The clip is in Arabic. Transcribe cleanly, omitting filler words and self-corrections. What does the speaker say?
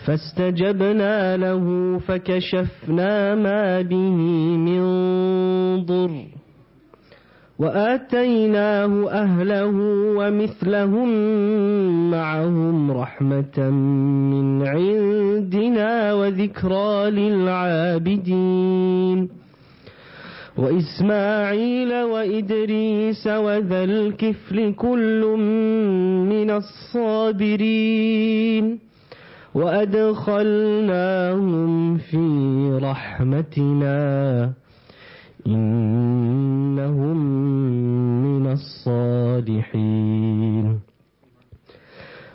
فاستجبنا له فكشفنا ما به من ضر وآتيناه أهله ومثلهم معهم رحمة من عندنا وذكرى للعابدين وإسماعيل وإدريس وذا الكفل كل من الصابرين وأدخلناهم في رحمتنا إنهم من الصالحين.